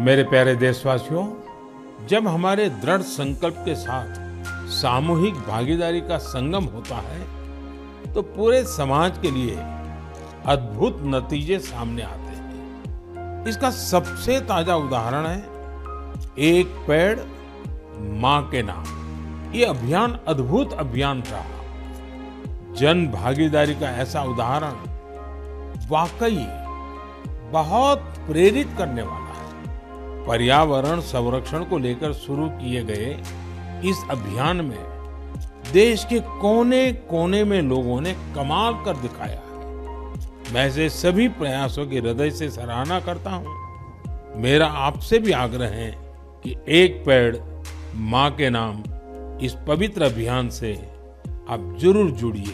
मेरे प्यारे देशवासियों, जब हमारे दृढ़ संकल्प के साथ सामूहिक भागीदारी का संगम होता है तो पूरे समाज के लिए अद्भुत नतीजे सामने आते हैं। इसका सबसे ताजा उदाहरण है एक पेड़ मां के नाम। ये अभियान अद्भुत अभियान रहा। जन भागीदारी का ऐसा उदाहरण वाकई बहुत प्रेरित करने वाला है। पर्यावरण संरक्षण को लेकर शुरू किए गए इस अभियान में देश के कोने-कोने में लोगों ने कमाल कर दिखाया है। मैं ऐसे सभी प्रयासों की हृदय से सराहना करता हूं। मेरा आपसे भी आग्रह है कि एक पेड़ मां के नाम इस पवित्र अभियान से आप जरूर जुड़िए।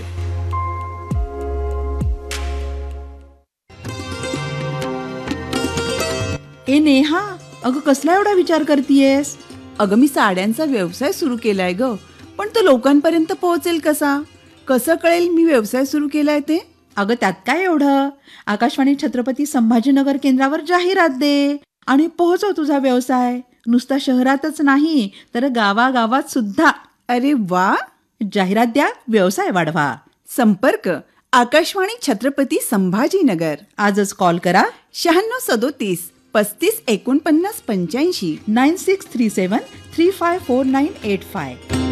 ए नेहा, अगं कसला एवढा विचार करतीयेस? अगं मी साड्यांचा व्यवसाय सुरू केलाय ग, पण तो लोकांपर्यंत पोहोचेल कसा? कसं कळेल मी व्यवसाय सुरू केलाय ते? अगं त्यात काय एवढं? आकाशवाणी छत्रपती संभाजीनगर केंद्रावर जाहिरात दे आणि पोहोचव तुझा व्यवसाय. नुसता शहरातच नाही तर गावागावात सुद्धा. अरे वा! जाहिरात द्या, व्यवसाय वाढवा. संपर्क आकाशवाणी छत्रपती संभाजीनगर. आजच कॉल करा 9637 35 49 85. 9637 354985.